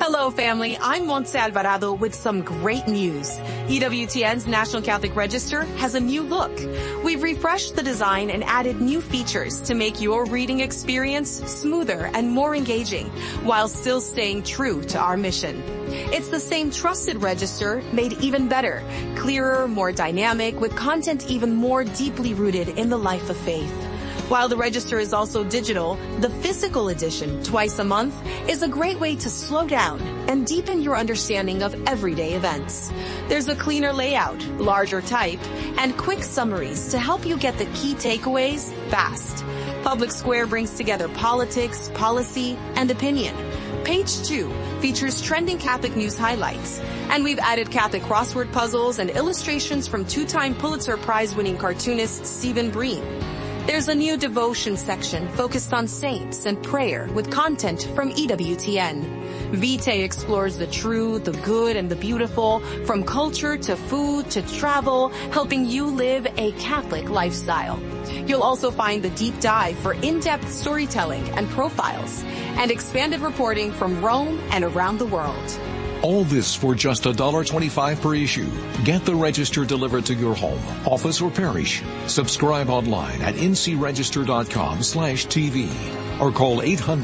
Hello, family. I'm Montse Alvarado with some great news. EWTN's National Catholic Register has a new look. We've refreshed the design and added new features to make your reading experience smoother and more engaging, while still staying true to our mission. It's the same trusted register, made even better, clearer, more dynamic, with content even more deeply rooted in the life of faith. While the register is also digital, the physical edition, twice a month, is a great way to slow down and deepen your understanding of everyday events. There's a cleaner layout, larger type, and quick summaries to help you get the key takeaways fast. Public Square brings together politics, policy, and opinion. Page 2 features trending Catholic news highlights, and we've added Catholic crossword puzzles and illustrations from two-time Pulitzer Prize-winning cartoonist Stephen Breen. There's a new devotion section focused on saints and prayer with content from EWTN. Vitae explores the true, the good, and the beautiful, from culture to food to travel, helping you live a Catholic lifestyle. You'll also find the deep dive for in-depth storytelling and profiles, and expanded reporting from Rome and around the world. All this for just $1.25 per issue. Get the register delivered to your home, office, or parish. Subscribe online at ncregister.com/TV or call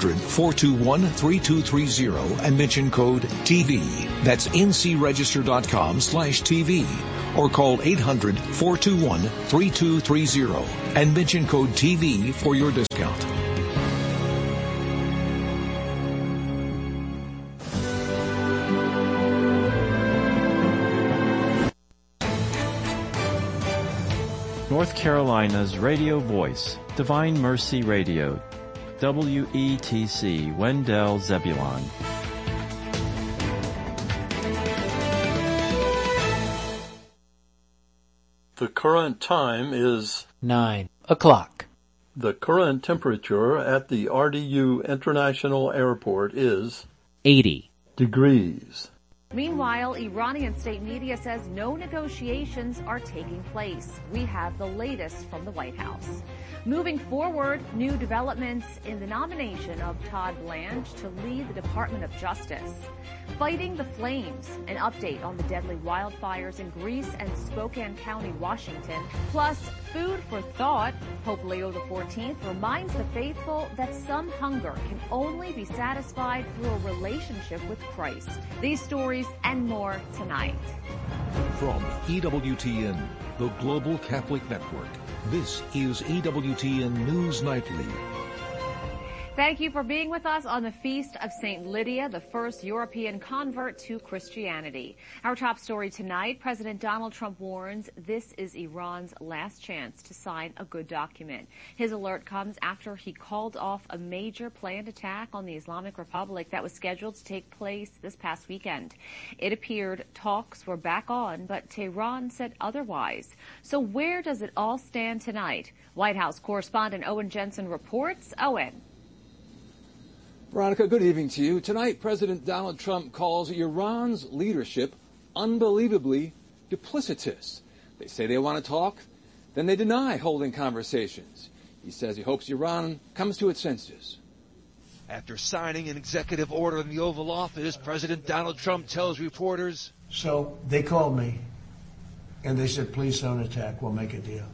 800-421-3230 and mention code TV. That's ncregister.com/TV or call 800-421-3230 and mention code TV for your discount. North Carolina's radio voice, Divine Mercy Radio, WETC, Wendell Zebulon. The current time is 9 o'clock. The current temperature at the RDU International Airport is 80 degrees. Meanwhile, Iranian state media says no negotiations are taking place. We have the latest from the White House. Moving forward, new developments in the nomination of Todd Blanche to lead the Department of Justice. Fighting the flames, an update on the deadly wildfires in Greece and Spokane County, Washington. Plus, food for thought. Pope Leo XIV reminds the faithful that some hunger can only be satisfied through a relationship with Christ. These stories and more tonight. From EWTN, the Global Catholic Network, this is EWTN News Nightly. Thank you for being with us on the Feast of St. Lydia, the first European convert to Christianity. Our top story tonight, President Donald Trump warns this is Iran's last chance to sign a good document. His alert comes after he called off a major planned attack on the Islamic Republic that was scheduled to take place this past weekend. It appeared talks were back on, but Tehran said otherwise. So where does it all stand tonight? White House correspondent Owen Jensen reports. Owen. Veronica, good evening to you. Tonight, President Donald Trump calls Iran's leadership unbelievably duplicitous. They say they want to talk, then they deny holding conversations. He says he hopes Iran comes to its senses. After signing an executive order in the Oval Office, President Donald Trump tells reporters, So they called me, and they said, please don't attack, we'll make a deal.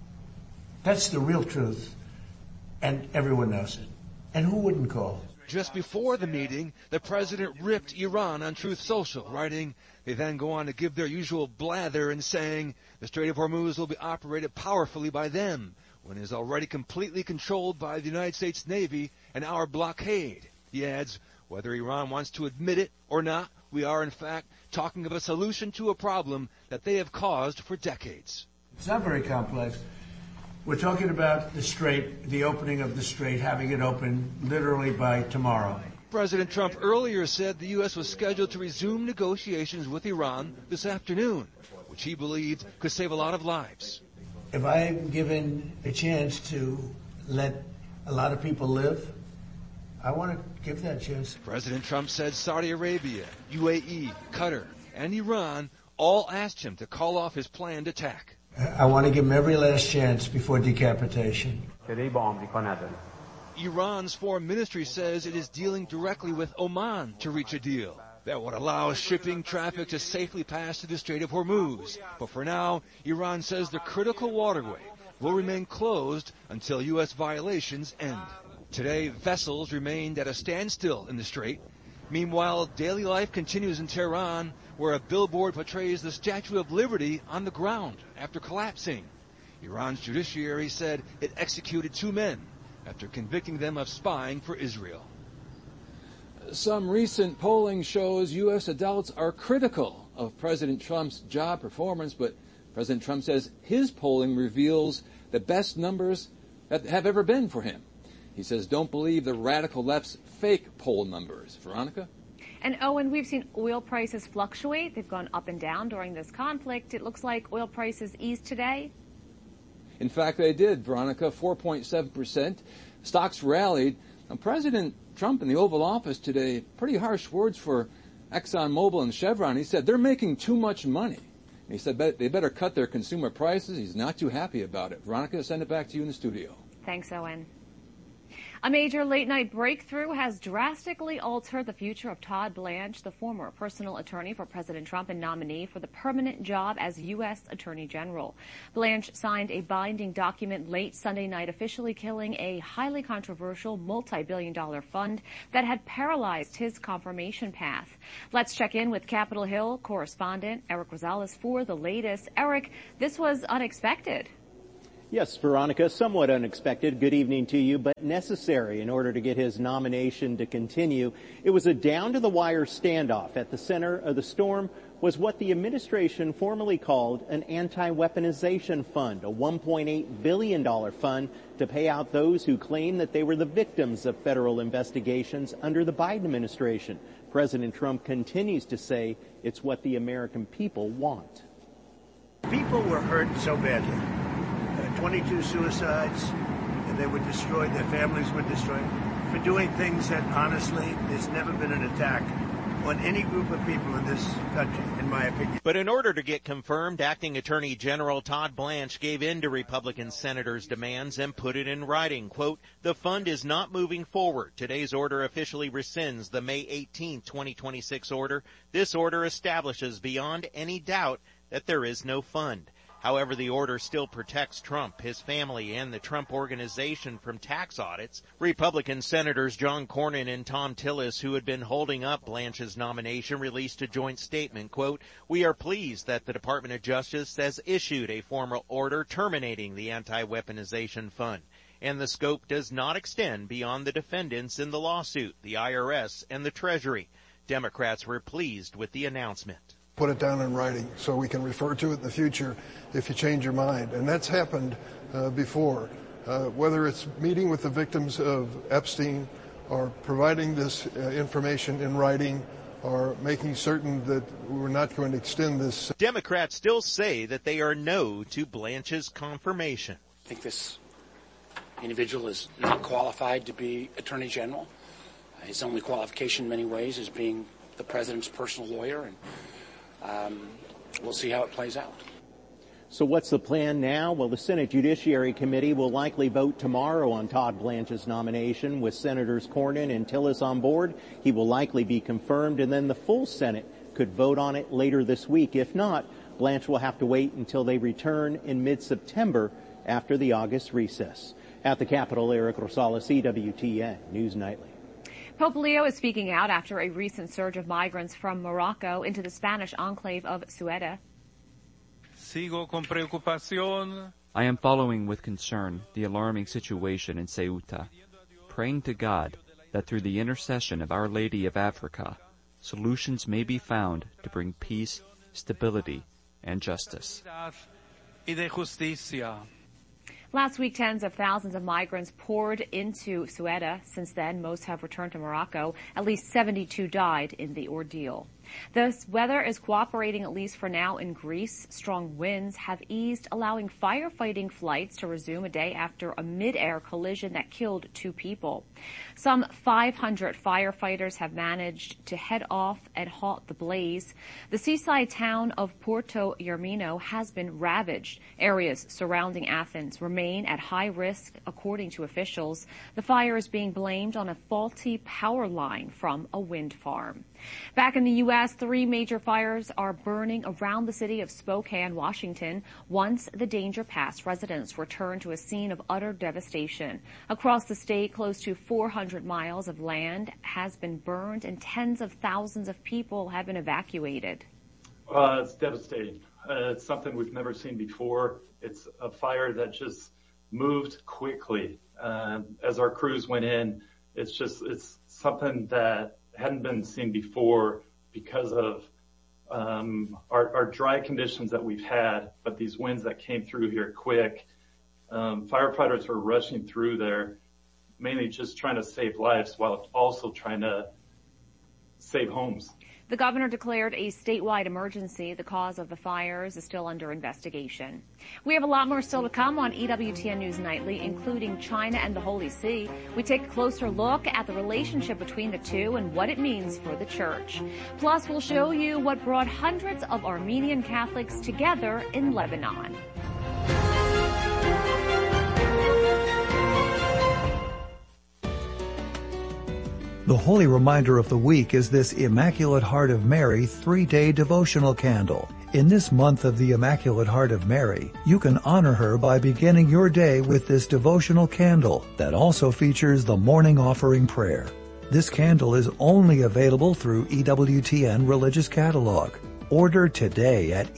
That's the real truth, and everyone knows it. And who wouldn't call? Just before the meeting, the president ripped Iran on Truth Social, writing, they then go on to give their usual blather and saying the Strait of Hormuz will be operated powerfully by them, when it is already completely controlled by the United States Navy and our blockade. He adds, whether Iran wants to admit it or not, we are in fact talking of a solution to a problem that they have caused for decades. It's not very complex. We're talking about the strait, the opening of the strait, having it open literally by tomorrow. President Trump earlier said the U.S. was scheduled to resume negotiations with Iran this afternoon, which he believed could save a lot of lives. If I'm given a chance to let a lot of people live, I want to give that chance. President Trump said Saudi Arabia, UAE, Qatar, and Iran all asked him to call off his planned attack. I want to give them every last chance before decapitation. Iran's foreign ministry says it is dealing directly with Oman to reach a deal that would allow shipping traffic to safely pass through the Strait of Hormuz. But for now, Iran says the critical waterway will remain closed until U.S. violations end. Today, vessels remained at a standstill in the strait. Meanwhile, daily life continues in Tehran, where a billboard portrays the Statue of Liberty on the ground after collapsing. Iran's judiciary said it executed 2 men after convicting them of spying for Israel. Some recent polling shows U.S. adults are critical of President Trump's job performance, but President Trump says his polling reveals the best numbers that have ever been for him. He says, don't believe the radical left's fake poll numbers. Veronica? And Owen, we've seen oil prices fluctuate. They've gone up and down during this conflict. It looks like oil prices eased today. In fact, they did, Veronica, 4.7%. Stocks rallied. And President Trump in the Oval Office today, pretty harsh words for ExxonMobil and Chevron. He said they're making too much money. And he said they better cut their consumer prices. He's not too happy about it. Veronica, send it back to you in the studio. Thanks, Owen. A major late-night breakthrough has drastically altered the future of Todd Blanche, the former personal attorney for President Trump and nominee for the permanent job as U.S. Attorney General. Blanche signed a binding document late Sunday night, officially killing a highly controversial multi-billion-dollar fund that had paralyzed his confirmation path. Let's check in with Capitol Hill correspondent Eric Rosales for the latest. Eric, this was unexpected. Yes, Veronica, somewhat unexpected. Good evening to you, but necessary in order to get his nomination to continue. It was a down-to-the-wire standoff. At the center of the storm was what the administration formally called an anti-weaponization fund, a $1.8 billion fund to pay out those who claim that they were the victims of federal investigations under the Biden administration. President Trump continues to say it's what the American people want. People were hurt so badly. 22 suicides, and they were destroyed, their families were destroyed, for doing things that, honestly, there's never been an attack on any group of people in this country, in my opinion. But in order to get confirmed, Acting Attorney General Todd Blanche gave in to Republican senators' demands and put it in writing. Quote, the fund is not moving forward. Today's order officially rescinds the May 18, 2026 order. This order establishes beyond any doubt that there is no fund. However, the order still protects Trump, his family, and the Trump Organization from tax audits. Republican Senators John Cornyn and Thom Tillis, who had been holding up Blanche's nomination, released a joint statement. Quote, we are pleased that the Department of Justice has issued a formal order terminating the anti-weaponization fund, and the scope does not extend beyond the defendants in the lawsuit, the IRS, and the Treasury. Democrats were pleased with the announcement. Put it down in writing so we can refer to it in the future if you change your mind. And that's happened before, whether it's meeting with the victims of Epstein or providing this information in writing or making certain that we're not going to extend this. Democrats still say that they are no to Blanche's confirmation. I think this individual is not qualified to be Attorney General. His only qualification in many ways is being the president's personal lawyer, and we'll see how it plays out. So what's the plan now? Well, the Senate Judiciary Committee will likely vote tomorrow on Todd Blanche's nomination. With Senators Cornyn and Tillis on board, he will likely be confirmed, and then the full Senate could vote on it later this week. If not, Blanche will have to wait until they return in mid-September after the August recess. At the Capitol, Eric Rosales, EWTN News Nightly. Pope Leo is speaking out after a recent surge of migrants from Morocco into the Spanish enclave of Ceuta. I am following with concern the alarming situation in Ceuta, praying to God that through the intercession of Our Lady of Africa, solutions may be found to bring peace, stability, and justice. Last week, tens of thousands of migrants poured into Ceuta. Since then, most have returned to Morocco. At least 72 died in the ordeal. This weather is cooperating, at least for now, in Greece. Strong winds have eased, allowing firefighting flights to resume a day after a mid-air collision that killed 2 people. Some 500 firefighters have managed to head off and halt the blaze. The seaside town of Porto Yermino has been ravaged. Areas surrounding Athens remain at high risk, according to officials. The fire is being blamed on a faulty power line from a wind farm. Back in the U.S., 3 major fires are burning around the city of Spokane, Washington. Once the danger passed, residents returned to a scene of utter devastation. Across the state, close to 400 miles of land has been burned and tens of thousands of people have been evacuated. It's devastating. It's something we've never seen before. It's a fire that just moved quickly. As our crews went in, it's something that hadn't been seen before because of our dry conditions that we've had, but these winds that came through here quick. Firefighters were rushing through there, mainly just trying to save lives while also trying to save homes. The governor declared a statewide emergency. The cause of the fires is still under investigation. We have a lot more still to come on EWTN News Nightly, including China and the Holy See. We take a closer look at the relationship between the two and what it means for the church. Plus, we'll show you what brought hundreds of Armenian Catholics together in Lebanon. The holy reminder of the week is this Immaculate Heart of Mary 3-day devotional candle. In this month of the Immaculate Heart of Mary, you can honor her by beginning your day with this devotional candle that also features the morning offering prayer. This candle is only available through EWTN Religious Catalog. Order today at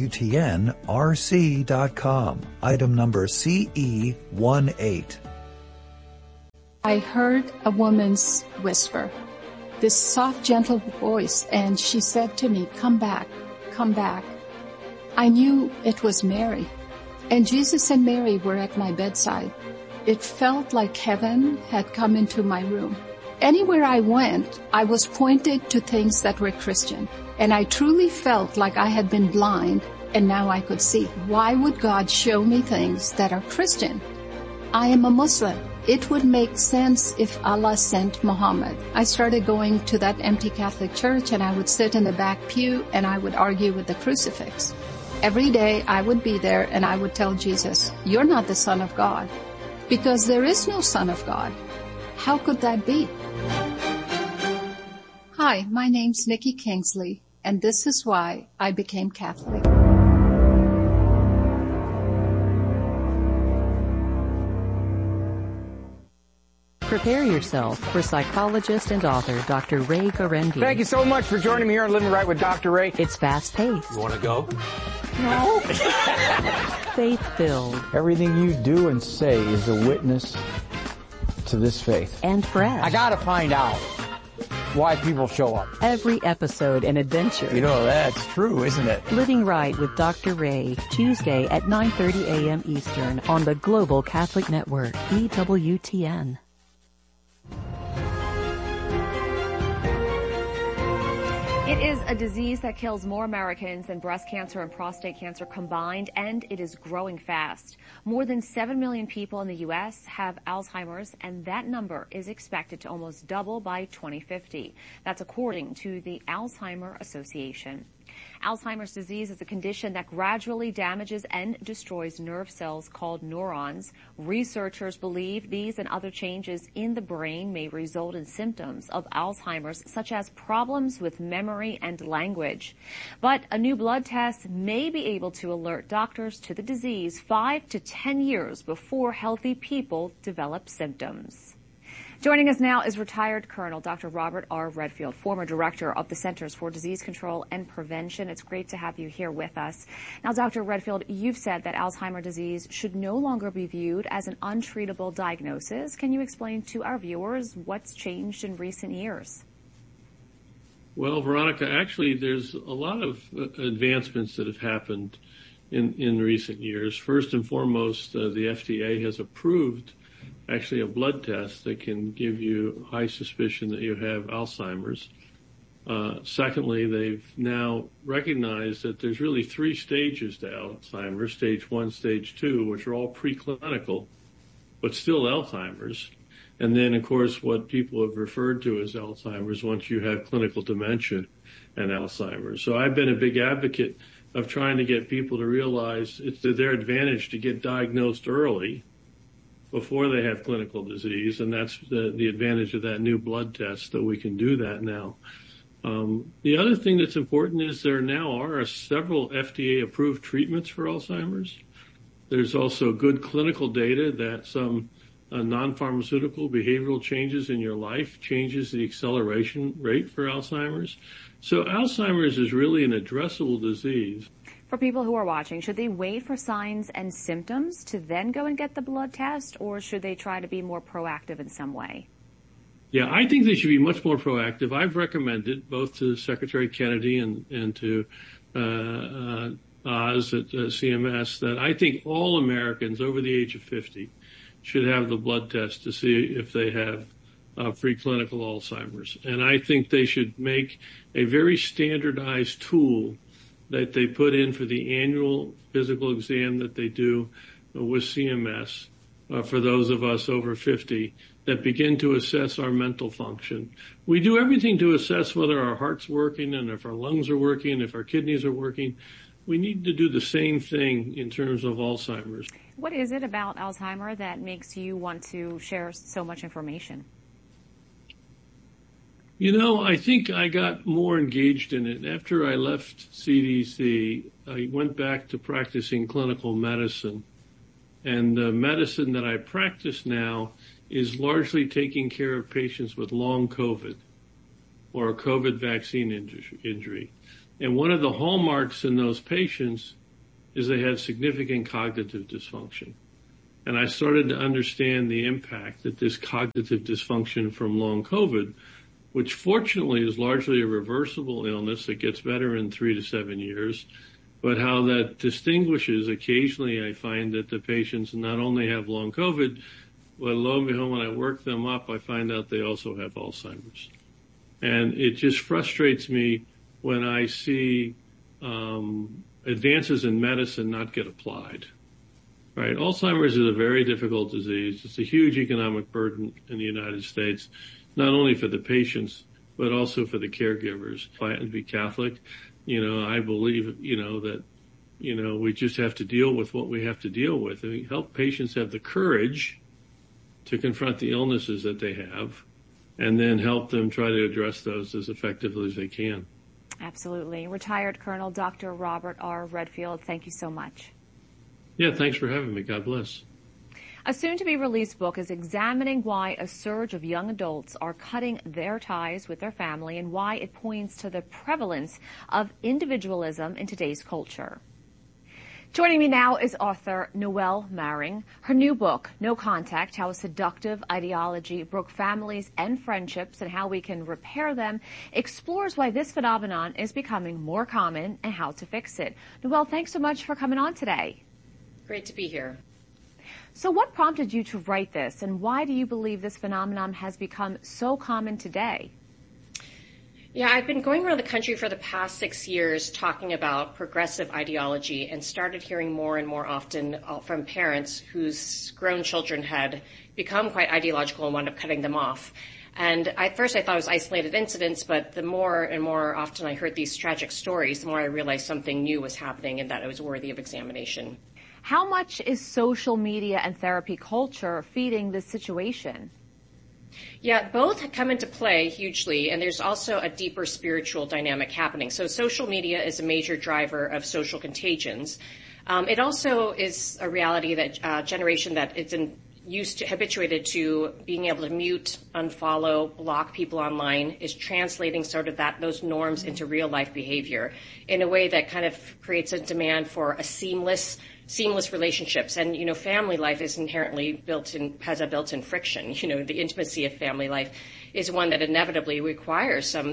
EWTNRC.com. Item number CE18. I heard a woman's whisper, this soft, gentle voice, and she said to me, "Come back, come back." I knew it was Mary, and Jesus and Mary were at my bedside. It felt like heaven had come into my room. Anywhere I went, I was pointed to things that were Christian, and I truly felt like I had been blind, and now I could see. Why would God show me things that are Christian? I am a Muslim. It would make sense if Allah sent Muhammad. I started going to that empty Catholic church, and I would sit in the back pew and I would argue with the crucifix. Every day I would be there and I would tell Jesus, "You're not the Son of God," because there is no Son of God. How could that be? Hi, my name's Nikki Kingsley, and this is why I became Catholic. Prepare yourself for psychologist and author Dr. Ray Guarendi. Thank you so much for joining me here on Living Right with Dr. Ray. It's fast-paced. You want to go? No. Faith-filled. Everything you do and say is a witness to this faith. And fresh. I gotta find out why people show up. Every episode an adventure. You know, that's true, isn't it? Living Right with Dr. Ray, Tuesday at 9:30 a.m. Eastern on the Global Catholic Network, EWTN. It is a disease that kills more Americans than breast cancer and prostate cancer combined, and it is growing fast. More than 7 million people in the U.S. have Alzheimer's, and that number is expected to almost double by 2050. That's according to the Alzheimer's Association. Alzheimer's disease is a condition that gradually damages and destroys nerve cells called neurons. Researchers believe these and other changes in the brain may result in symptoms of Alzheimer's, such as problems with memory and language. But a new blood test may be able to alert doctors to the disease 5 to 10 years before healthy people develop symptoms. Joining us now is retired Colonel Dr. Robert R. Redfield, former director of the Centers for Disease Control and Prevention. It's great to have you here with us. Now, Dr. Redfield, you've said that Alzheimer's disease should no longer be viewed as an untreatable diagnosis. Can you explain to our viewers what's changed in recent years? Well, Veronica, actually, there's a lot of advancements that have happened in recent years. First and foremost, the FDA has approved actually a blood test that can give you high suspicion that you have Alzheimer's. Secondly, they've now recognized that there's really 3 stages to Alzheimer's, stage 1, stage 2, which are all preclinical, but still Alzheimer's. And then, of course, what people have referred to as Alzheimer's once you have clinical dementia and Alzheimer's. So I've been a big advocate of trying to get people to realize it's to their advantage to get diagnosed early before they have clinical disease, and that's the advantage of that new blood test, that we can do that now. The other thing that's important is there now are several FDA-approved treatments for Alzheimer's. There's also good clinical data that some non-pharmaceutical behavioral changes in your life changes the acceleration rate for Alzheimer's. So Alzheimer's is really an addressable disease. For people who are watching, should they wait for signs and symptoms to then go and get the blood test, or should they try to be more proactive in some way? Yeah, I think they should be much more proactive. I've recommended both to Secretary Kennedy and to Oz at CMS that I think all Americans over the age of 50 should have the blood test to see if they have preclinical Alzheimer's. And I think they should make a very standardized tool that they put in for the annual physical exam that they do with CMS for those of us over 50 that begin to assess our mental function. We do everything to assess whether our heart's working and if our lungs are working, if our kidneys are working. We need to do the same thing in terms of Alzheimer's. What is it about Alzheimer's that makes you want to share so much information? You know, I think I got more engaged in it. After I left CDC, I went back to practicing clinical medicine. And the medicine that I practice now is largely taking care of patients with long COVID or a COVID vaccine injury. And one of the hallmarks in those patients is they have significant cognitive dysfunction. And I started to understand the impact that this cognitive dysfunction from long COVID, which fortunately is largely a reversible illness that gets better in 3 to 7 years, but how that distinguishes. Occasionally I find that the patients not only have long COVID, but lo and behold, when I work them up, I find out they also have Alzheimer's. And it just frustrates me when I see advances in medicine not get applied. Right? Alzheimer's is a very difficult disease. It's a huge economic burden in the United States, not only for the patients, but also for the caregivers. If I had to be Catholic, I believe, that, we just have to deal with what we have to deal with and help patients have the courage to confront the illnesses that they have and then help them try to address those as effectively as they can. Absolutely. Retired Colonel Dr. Robert R. Redfield, thank you so much. Yeah, thanks for having me. God bless. A soon-to-be-released book is examining why a surge of young adults are cutting their ties with their family and why it points to the prevalence of individualism in today's culture. Joining me now is author Noelle Maring. Her new book, No Contact, How a Seductive Ideology Broke Families and Friendships and How We Can Repair Them, explores why this phenomenon is becoming more common and how to fix it. Noelle, thanks so much for coming on today. Great to be here. So what prompted you to write this, and why do you believe this phenomenon has become so common today? Yeah, I've been going around the country for the past 6 years talking about progressive ideology and started hearing more and more often from parents whose grown children had become quite ideological and wound up cutting them off. And at first I thought it was isolated incidents, but the more and more often I heard these tragic stories, the more I realized something new was happening and that it was worthy of examination. How much is social media and therapy culture feeding this situation? Yeah, both come into play hugely, and there's also a deeper spiritual dynamic happening. So social media is a major driver of social contagions. It also is a reality that generation that is habituated to being able to mute, unfollow, block people online is translating sort of those norms into real life behavior in a way that kind of creates a demand for a seamless relationships. And, family life is inherently has a built-in friction. The intimacy of family life is one that inevitably requires some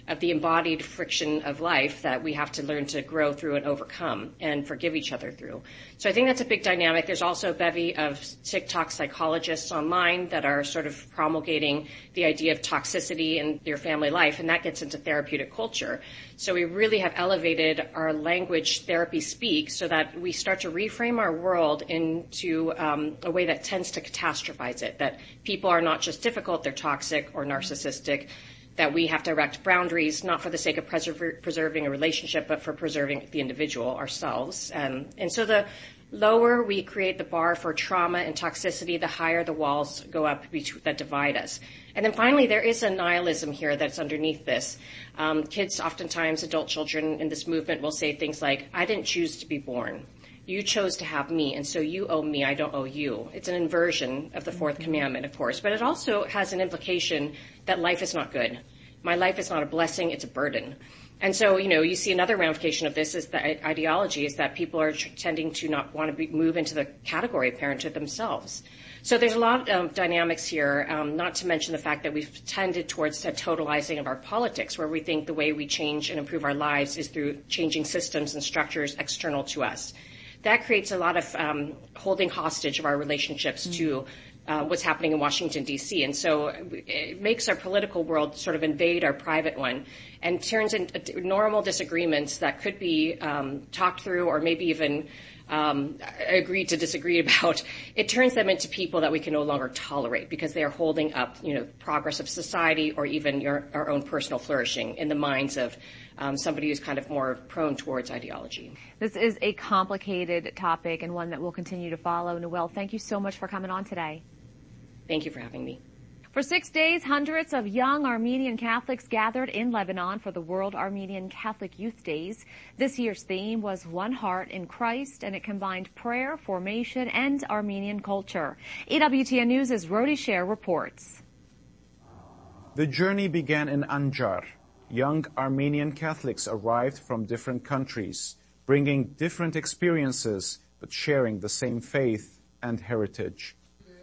the embodied friction of life that we have to learn to grow through and overcome and forgive each other through. So I think that's a big dynamic. There's also a bevy of TikTok psychologists online that are sort of promulgating the idea of toxicity in your family life, and that gets into therapeutic culture. So we really have elevated our language therapy speak so that we start to reframe our world into a way that tends to catastrophize it, that people are not just difficult, they're toxic or narcissistic, that we have to erect boundaries, not for the sake of preserving a relationship, but for preserving the individual, ourselves. And so the lower we create the bar for trauma and toxicity, the higher the walls go up that divide us. And then finally, there is a nihilism here that's underneath this. Kids, oftentimes adult children in this movement, will say things like, I didn't choose to be born. You chose to have me, and so you owe me, I don't owe you. It's an inversion of the fourth commandment, of course, but it also has an implication that life is not good. My life is not a blessing, it's a burden. And so, you see another ramification of this is the ideology is that people are tending to not want to move into the category of parenthood themselves. So there's a lot of dynamics here, not to mention the fact that we've tended towards a totalizing of our politics, where we think the way we change and improve our lives is through changing systems and structures external to us. That creates a lot of holding hostage of our relationships to what's happening in Washington, D.C. And so it makes our political world sort of invade our private one and turns into normal disagreements that could be talked through or maybe even agreed to disagree about. It turns them into people that we can no longer tolerate because they are holding up, progress of society or even our own personal flourishing in the minds of somebody who's kind of more prone towards ideology. This is a complicated topic and one that we'll continue to follow. Noelle, thank you so much for coming on today. Thank you for having me. For 6 days, hundreds of young Armenian Catholics gathered in Lebanon for the World Armenian Catholic Youth Days. This year's theme was One Heart in Christ, and it combined prayer, formation, and Armenian culture. EWTN News' Rodi Sher reports. The journey began in Anjar. Young Armenian Catholics arrived from different countries, bringing different experiences, but sharing the same faith and heritage.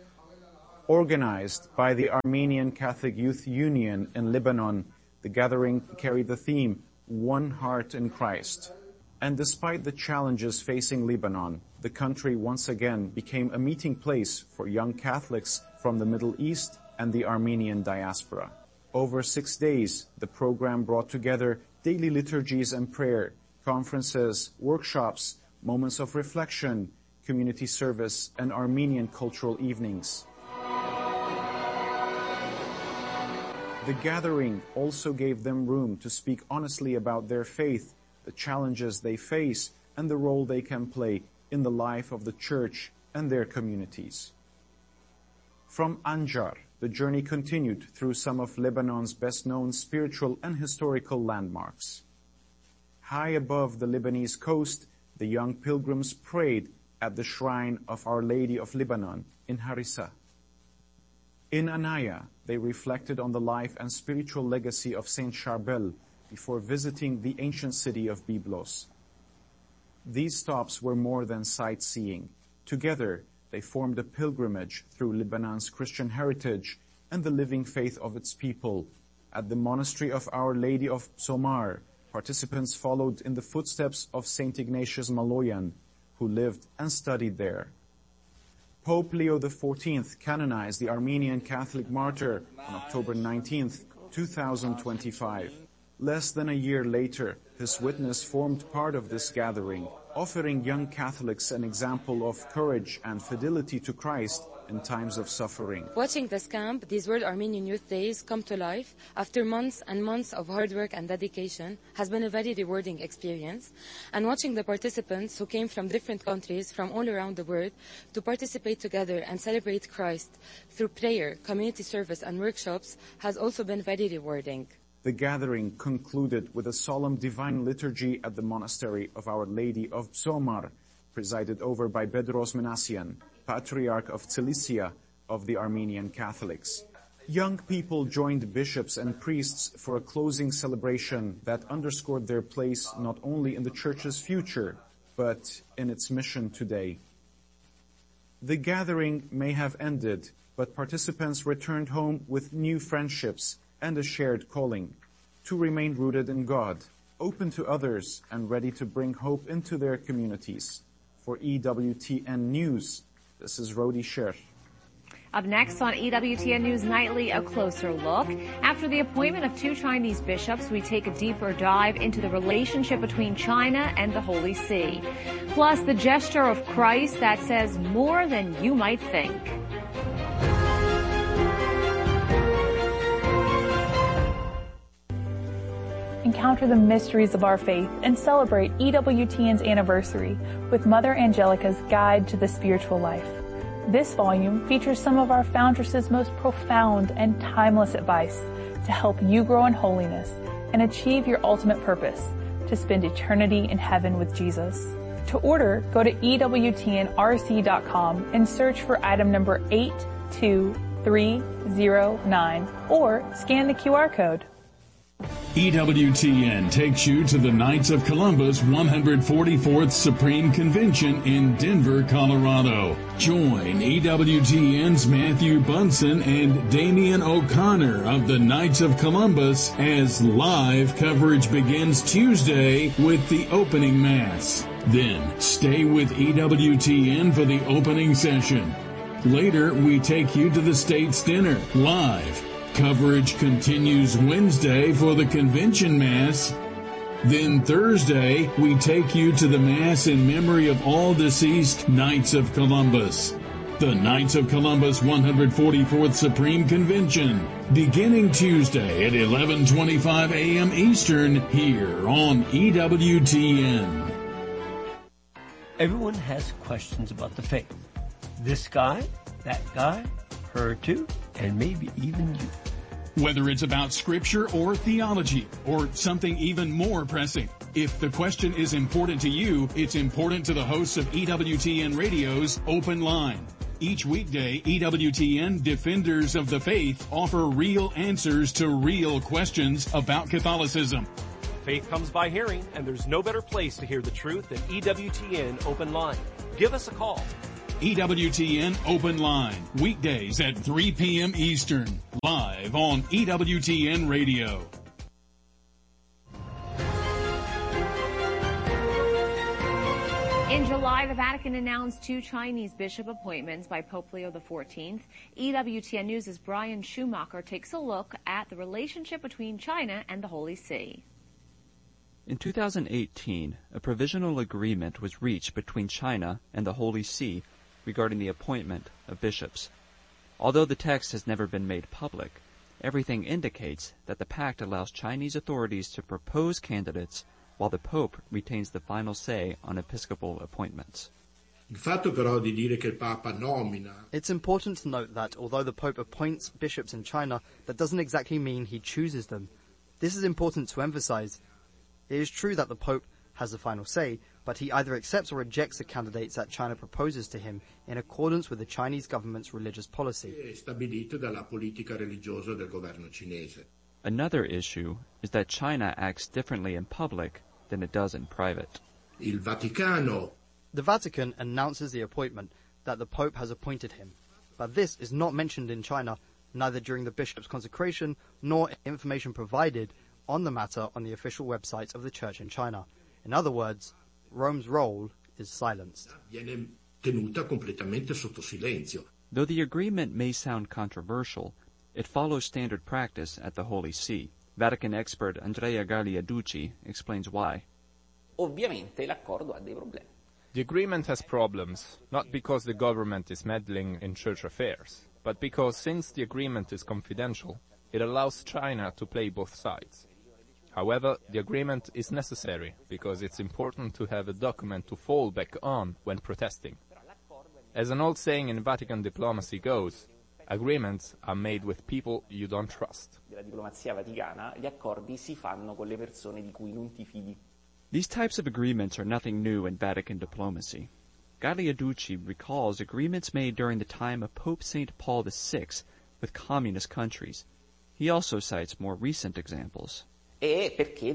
Organized by the Armenian Catholic Youth Union in Lebanon, the gathering carried the theme, One Heart in Christ. And despite the challenges facing Lebanon, the country once again became a meeting place for young Catholics from the Middle East and the Armenian diaspora. Over 6 days, the program brought together daily liturgies and prayer, conferences, workshops, moments of reflection, community service, and Armenian cultural evenings. The gathering also gave them room to speak honestly about their faith, the challenges they face, and the role they can play in the life of the church and their communities. From Anjar, the journey continued through some of Lebanon's best-known spiritual and historical landmarks. High above the Lebanese coast, the young pilgrims prayed at the shrine of Our Lady of Lebanon in Harissa. In Anaya, they reflected on the life and spiritual legacy of Saint Charbel before visiting the ancient city of Byblos. These stops were more than sightseeing. Together, they formed a pilgrimage through Lebanon's Christian heritage and the living faith of its people. At the monastery of Our Lady of Psomar, participants followed in the footsteps of Saint Ignatius Maloyan, who lived and studied there. Pope Leo XIV canonized the Armenian Catholic martyr on October 19, 2025. Less than a year later, his witness formed part of this gathering, offering young Catholics an example of courage and fidelity to Christ in times of suffering. Watching this camp, these World Armenian Youth Days come to life after months and months of hard work and dedication has been a very rewarding experience. And watching the participants who came from different countries from all around the world to participate together and celebrate Christ through prayer, community service and workshops has also been very rewarding. The gathering concluded with a solemn divine liturgy at the monastery of Our Lady of Psomar, presided over by Bedros Menassian, Patriarch of Cilicia of the Armenian Catholics. Young people joined bishops and priests for a closing celebration that underscored their place not only in the Church's future, but in its mission today. The gathering may have ended, but participants returned home with new friendships and a shared calling to remain rooted in God, open to others, and ready to bring hope into their communities. For EWTN News, this is Rodi Sher. Up next on EWTN News Nightly, a closer look. After the appointment of 2 Chinese bishops, we take a deeper dive into the relationship between China and the Holy See. Plus, the gesture of Christ that says more than you might think. Encounter the mysteries of our faith and celebrate EWTN's anniversary with Mother Angelica's Guide to the Spiritual Life. This volume features some of our foundress's most profound and timeless advice to help you grow in holiness and achieve your ultimate purpose, to spend eternity in heaven with Jesus. To order, go to EWTNRC.com and search for item number 82309 or scan the QR code. EWTN takes you to the Knights of Columbus 144th Supreme Convention in Denver, Colorado. Join EWTN's Matthew Bunson and Damian O'Connor of the Knights of Columbus as live coverage begins Tuesday with the opening Mass. Then stay with EWTN for the opening session. Later, we take you to the States Dinner live. Coverage continues Wednesday for the Convention Mass. Then Thursday, we take you to the Mass in memory of all deceased Knights of Columbus. The Knights of Columbus 144th Supreme Convention, beginning Tuesday at 11:25 a.m. Eastern, here on EWTN. Everyone has questions about the faith. This guy, that guy, her too, and maybe even you. Whether it's about scripture or theology or something even more pressing, if the question is important to you, it's important to the hosts of EWTN Radio's Open Line. Each weekday, EWTN Defenders of the Faith offer real answers to real questions about Catholicism. Faith comes by hearing, and there's no better place to hear the truth than EWTN Open Line. Give us a call. EWTN Open Line, weekdays at 3 p.m. Eastern, live on EWTN Radio. In July, the Vatican announced 2 Chinese bishop appointments by Pope Leo XIV. EWTN News' Brian Schumacher takes a look at the relationship between China and the Holy See. In 2018, a provisional agreement was reached between China and the Holy See regarding the appointment of bishops. Although the text has never been made public, everything indicates that the pact allows Chinese authorities to propose candidates while the Pope retains the final say on episcopal appointments. It's important to note that although the Pope appoints bishops in China, that doesn't exactly mean he chooses them. This is important to emphasize. It is true that the Pope has the final say, but he either accepts or rejects the candidates that China proposes to him in accordance with the Chinese government's religious policy. Another issue is that China acts differently in public than it does in private. The Vatican announces the appointment that the Pope has appointed him, but this is not mentioned in China, neither during the bishop's consecration nor information provided on the matter on the official websites of the Church in China. In other words, Rome's role is silenced. Though the agreement may sound controversial, it follows standard practice at the Holy See. Vatican expert Andrea Gagliarducci explains why. The agreement has problems, not because the government is meddling in church affairs, but because since the agreement is confidential, it allows China to play both sides. However, the agreement is necessary because it's important to have a document to fall back on when protesting. As an old saying in Vatican diplomacy goes, agreements are made with people you don't trust. These types of agreements are nothing new in Vatican diplomacy. Gagliarducci recalls agreements made during the time of Pope St. Paul VI with communist countries. He also cites more recent examples. In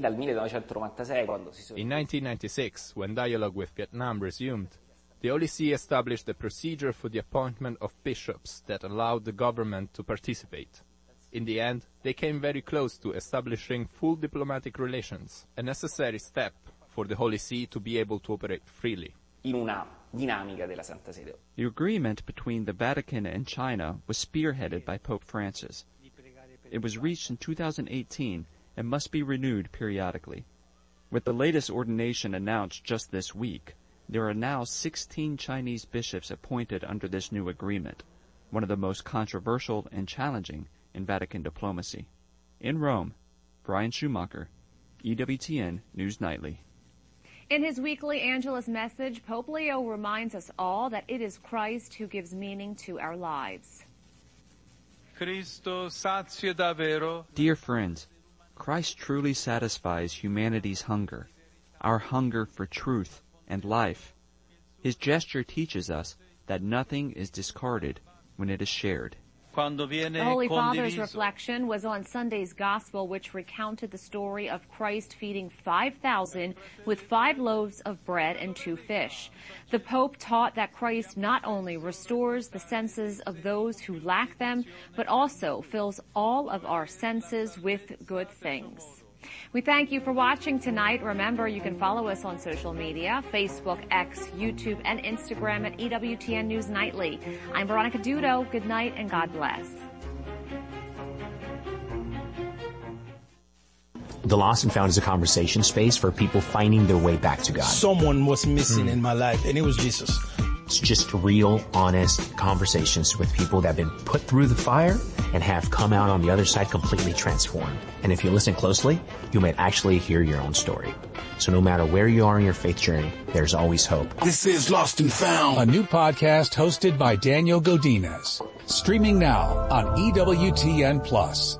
1996, when dialogue with Vietnam resumed, the Holy See established a procedure for the appointment of bishops that allowed the government to participate. In the end, they came very close to establishing full diplomatic relations, a necessary step for the Holy See to be able to operate freely. In una dinamica della Santa Sede. The agreement between the Vatican and China was spearheaded by Pope Francis. It was reached in 2018 and must be renewed periodically. With the latest ordination announced just this week, there are now 16 Chinese bishops appointed under this new agreement, one of the most controversial and challenging in Vatican diplomacy. In Rome, Brian Schumacher, EWTN News Nightly. In his weekly Angelus message, Pope Leo reminds us all that it is Christ who gives meaning to our lives. Dear friends, Christ truly satisfies humanity's hunger, our hunger for truth and life. His gesture teaches us that nothing is discarded when it is shared. The Holy Father's reflection was on Sunday's Gospel, which recounted the story of Christ feeding 5,000 with 5 loaves of bread and 2 fish. The Pope taught that Christ not only restores the senses of those who lack them, but also fills all of our senses with good things. We thank you for watching tonight. Remember, you can follow us on social media, Facebook, X, YouTube, and Instagram at EWTN News Nightly. I'm Veronica Dudo. Good night and God bless. The Lost and Found is a conversation space for people finding their way back to God. Someone was missing in my life, and it was Jesus. It's just real, honest conversations with people that have been put through the fire and have come out on the other side completely transformed. And if you listen closely, you might actually hear your own story. So no matter where you are in your faith journey, there's always hope. This is Lost and Found, a new podcast hosted by Daniel Godinez. Streaming now on EWTN+.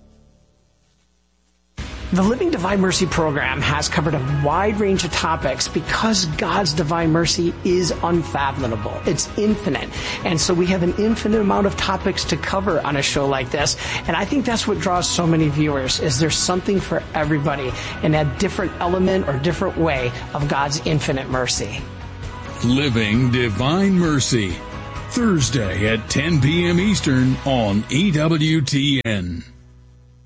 The Living Divine Mercy program has covered a wide range of topics because God's divine mercy is unfathomable. It's infinite. And so we have an infinite amount of topics to cover on a show like this. And I think that's what draws so many viewers, is there's something for everybody in a different element or different way of God's infinite mercy. Living Divine Mercy, Thursday at 10 p.m. Eastern on EWTN.